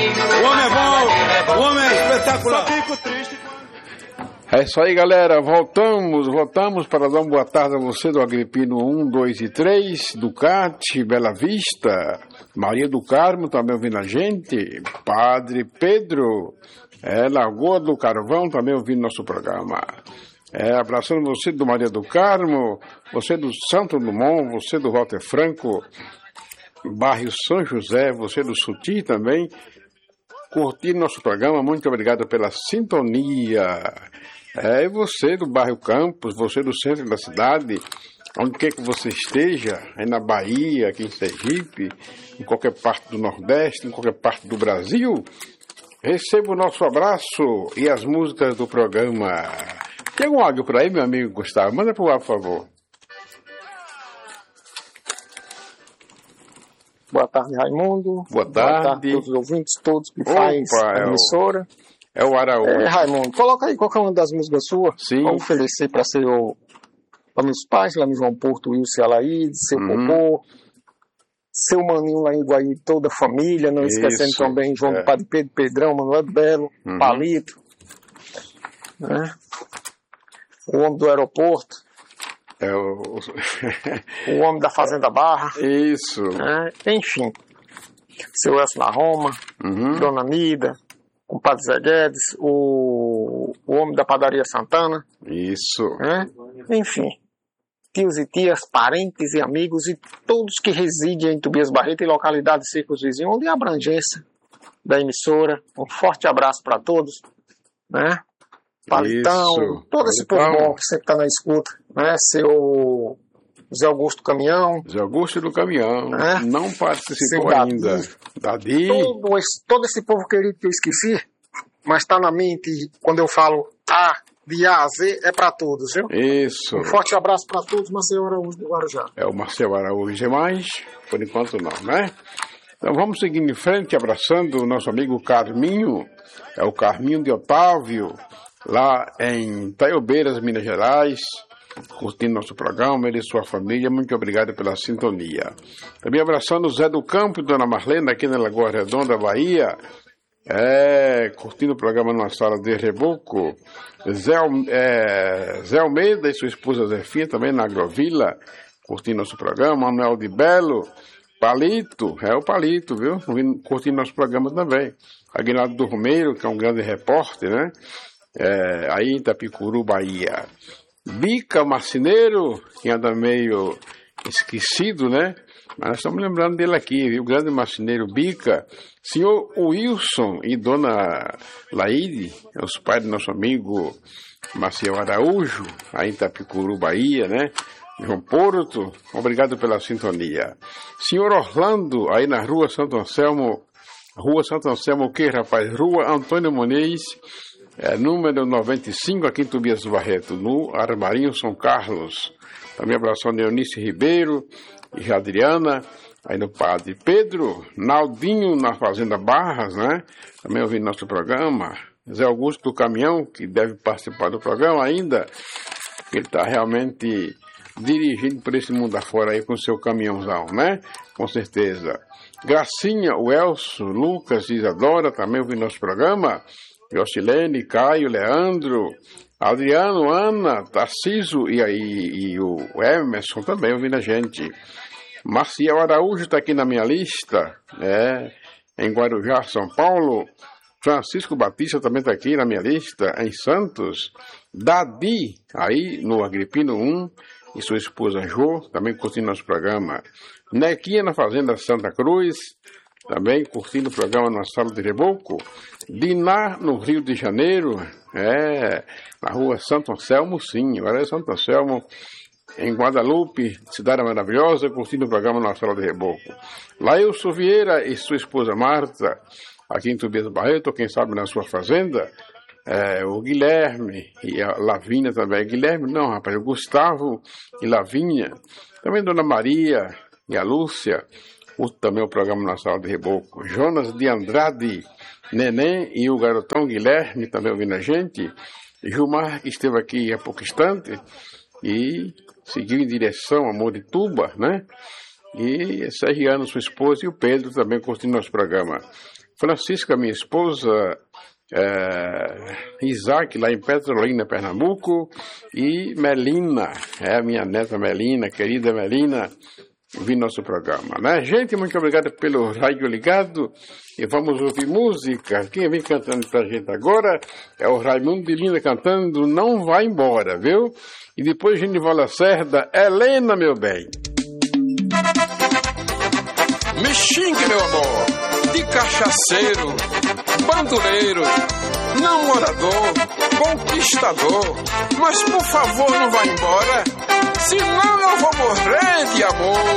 O homem é bom, o homem é espetacular. Só fico triste. É isso aí, galera. Voltamos para dar uma boa tarde a você do Agripino 1, 2 e 3, Ducati, Bela Vista, Maria do Carmo também ouvindo a gente, Padre Pedro, Lagoa do Carvão também ouvindo nosso programa. Abraçando você do Maria do Carmo, você do Santo Dumont, você do Walter Franco, bairro São José, você do Suti também, curtindo nosso programa. Muito obrigado pela sintonia. E você do bairro Campos, você do centro da cidade, onde quer que você esteja, aí na Bahia, aqui em Sergipe, em qualquer parte do Nordeste, em qualquer parte do Brasil, receba o nosso abraço e as músicas do programa. Tem algum áudio por aí, meu amigo Gustavo? Manda pro ar, por favor. Boa tarde, Raimundo. Boa tarde. Boa tarde a todos os ouvintes, todos que fazem a emissora. É o Araújo. Raimundo, coloca aí qualquer uma das músicas suas. Sim. Vamos oferecer para meus pais, lá no João Porto, Wilson Alaíde, seu Popô, seu Maninho lá em Iguaí, toda a família, não esquecendo também João do Padre Pedro, Pedrão, Manuel Belo, Palito, né? O homem do aeroporto, o homem da Fazenda Barra. Isso. Né? Enfim, seu Elcio na Roma, Dona Nida, o Padre Zé Guedes, o homem da Padaria Santana. Isso. Né? Enfim, tios e tias, parentes e amigos e todos que residem em Tobias Barreto e localidades circunvizinhas, onde é a abrangência da emissora. Um forte abraço para todos, né? Palitão, isso. Todo esse povo bom que sempre está na escuta, né? Seu Zé Augusto Caminhão. Zé Augusto do Caminhão, né? Não participou ainda. Dadi. Todo esse povo querido que eu esqueci, mas está na mente quando eu falo de A a Z, é para todos, viu? Isso. Um forte abraço para todos, Marcelo Araújo do Guarujá. É o Marcelo Araújo mais, por enquanto não, né? Então vamos seguir em frente, abraçando o nosso amigo Carminho, é o Carminho de Otávio, lá em Taiobeiras, Minas Gerais, curtindo nosso programa, ele e sua família. Muito obrigado pela sintonia. Também abraçando o Zé do Campo e Dona Marlene, aqui na Lagoa Redonda, Bahia, curtindo o programa numa sala de reboco. Zé Almeida e sua esposa Zefinha, também na Agrovila, curtindo nosso programa. Manuel de Belo, Palito, o Palito, viu? Curtindo nosso programa também. Aguinaldo do Romeiro, que é um grande repórter, né? Aí em Itapicuru, Bahia. Bica Marceneiro, que anda meio esquecido, né? Mas nós estamos lembrando dele aqui, viu? O grande marceneiro Bica. Senhor Wilson e Dona Laide, os pais do nosso amigo Marcelo Araújo, aí em Itapicuru, Bahia, né? João Porto, obrigado pela sintonia. Senhor Orlando, aí na Rua Santo Anselmo, o que, rapaz? Rua Antônio Muniz, número 95, aqui em Tobias Barreto, no Armarinho São Carlos. Também abração a Eunice Ribeiro e Adriana, aí no Padre Pedro, Naldinho na Fazenda Barras, né? Também ouvindo nosso programa. Zé Augusto do Caminhão, que deve participar do programa ainda, ele está realmente dirigindo por esse mundo afora aí com seu caminhãozão, né? Com certeza. Gracinha, o Elcio, Lucas e Isadora também ouvindo nosso programa. Jocilene, Caio, Leandro, Adriano, Ana, Tarciso e o Emerson também ouvindo a gente. Marcial Araújo está aqui na minha lista, em Guarujá, São Paulo. Francisco Batista também está aqui na minha lista, em Santos. Dadi, aí no Agripino 1, e sua esposa Jo, também curtindo nosso programa. Nequinha na Fazenda Santa Cruz, também curtindo o programa na Sala de Reboco. Diná, no Rio de Janeiro, na Rua Santo Anselmo, sim, agora é Santo Anselmo, em Guadalupe, cidade maravilhosa, curtindo o programa na Sala de Reboco. Lailson Vieira e sua esposa Marta, aqui em Tobias Barreto, quem sabe na sua fazenda. O Guilherme e a Lavínia também. Guilherme não, rapaz, o Gustavo e Lavínia. Também Dona Maria e a Lúcia. Também o programa na Sala de Reboco. Jonas de Andrade, Neném e o garotão Guilherme também ouvindo a gente. Gilmar, que esteve aqui há pouco instante e seguiu em direção a Morituba, né? E Sergiano, sua esposa, e o Pedro também curtindo nosso programa. Francisca, minha esposa, Isaac, lá em Petrolina, Pernambuco, e Melina, a minha neta Melina, querida Melina, ouvindo nosso programa, né? Gente, muito obrigado pelo rádio ligado, e vamos ouvir música. Quem vem cantando pra gente agora é o Raimundo de Lina cantando Não Vai Embora, viu? E depois Genival Lacerda, Helena, meu bem. Me xingue, meu amor, de cachaceiro, bandoleiro, namorador, conquistador, mas por favor não vá embora, senão eu vou morrer de amor.